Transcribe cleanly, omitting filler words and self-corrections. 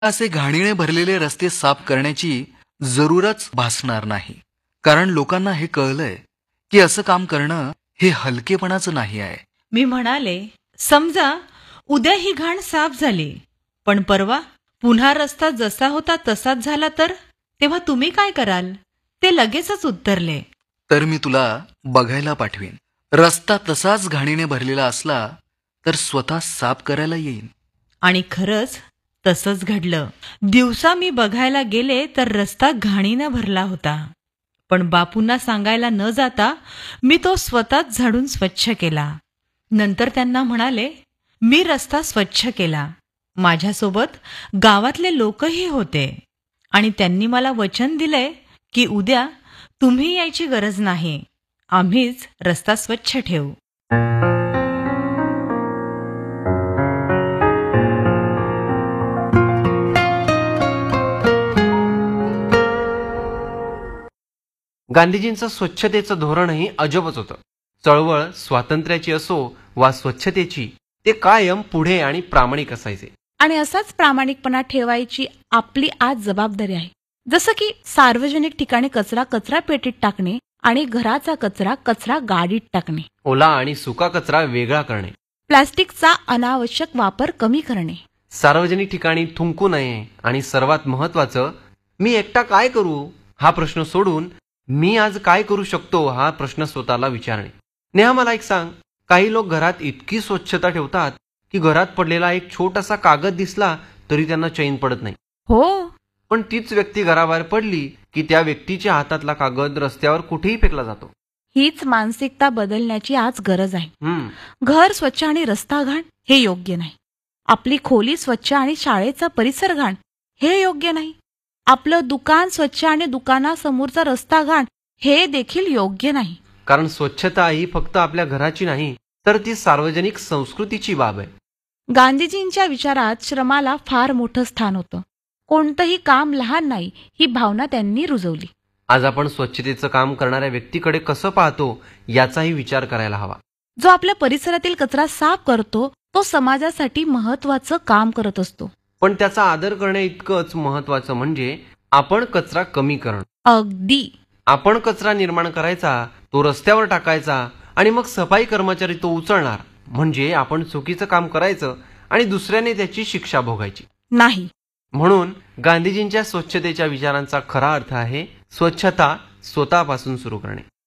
असे घाणीने भरलेले रस्ते साफ करण्याची जरूरच भासणार नाही, कारण लोकांना हे कळलंय की असं काम करणं हे हलकेपणाचं नाही आहे. मी म्हणाले, समजा उद्या ही घाण साफ झाली, पण परवा पुन्हा रस्ता जसा होता तसाच झाला तर तेव्हा तुम्ही काय कराल? ते लगेचच उत्तरले, तर मी तुला बघायला पाठवीन. रस्ता तसाच घाणीने भरलेला असला तर स्वतः साफ करायला येईन. आणि खरंच तसंच घडलं. दिवसा मी बघायला गेले तर रस्ता घाणीनं भरला होता, पण बापूंना सांगायला न जाता मी तो स्वतःच झाडून स्वच्छ केला. नंतर त्यांना म्हणाले, मी रस्ता स्वच्छ केला. माझ्यासोबत गावातले लोकही होते आणि त्यांनी मला वचन दिलंय की उद्या तुम्ही यायची गरज नाही, आम्हीच रस्ता स्वच्छ ठेवू. गांधीजींचं स्वच्छतेचं धोरणही अजबच होतं. चळवळ स्वातंत्र्याची असो वा स्वच्छतेची, ते कायम पुढे आणि प्रामाणिक असायचे. आणि असाच प्रामाणिकपणा ठेवायची आपली आज जबाबदारी आहे. जसं की सार्वजनिक ठिकाणी कचरा कचरा पेटीत टाकणे आणि घराचा कचरा कचरा गाडीत टाकणे, ओला आणि सुका कचरा वेगळा करणे, प्लास्टिकचा अनावश्यक वापर कमी करणे, सार्वजनिक ठिकाणी थुंकू नये आणि सर्वात महत्वाचं, मी एकटा काय करू हा प्रश्न सोडून मी आज काय करू शकतो हा प्रश्न स्वतःला विचारणे. नेहा, मला एक सांग, काही लोक घरात इतकी स्वच्छता ठेवतात की घरात पडलेला एक छोटासा कागद दिसला तरी त्यांना चैन पडत नाही. हो, पण तीच व्यक्ती घराबाहेर पडली की त्या व्यक्तीच्या हातातला कागद रस्त्यावर कुठेही फेकला जातो. हीच मानसिकता बदलण्याची आज गरज आहे. घर स्वच्छ आणि रस्ता घाण हे योग्य नाही. आपली खोली स्वच्छ आणि शाळेचा परिसर घाण हे योग्य नाही. आपलं दुकान स्वच्छ आणि दुकानासमोरचा रस्ता घाण हे देखील योग्य नाही. कारण स्वच्छता ही फक्त आपल्या घराची नाही, तर ती सार्वजनिक संस्कृतीची बाब आहे. गांधीजींच्या विचारात श्रमाला फार मोठं स्थान होतं. कोणतंही काम लहान नाही ही भावना त्यांनी रुजवली. आज आपण स्वच्छतेचं काम करणाऱ्या व्यक्तीकडे कसं पाहतो याचाही विचार करायला हवा. जो आपल्या परिसरातील कचरा साफ करतो तो समाजासाठी महत्वाचं काम करत असतो. पण त्याचा आदर करणे इतकंच महत्वाचं म्हणजे आपण कचरा कमी करणं. अगदी. आपण कचरा निर्माण करायचा, तो रस्त्यावर टाकायचा आणि मग सफाई कर्मचारी तो उचलणार, म्हणजे आपण चुकीचं काम करायचं आणि दुसऱ्याने त्याची शिक्षा भोगायची नाही. म्हणून गांधीजींच्या स्वच्छतेच्या विचारांचा खरा अर्थ आहे स्वच्छता स्वतःपासून सुरू करणे.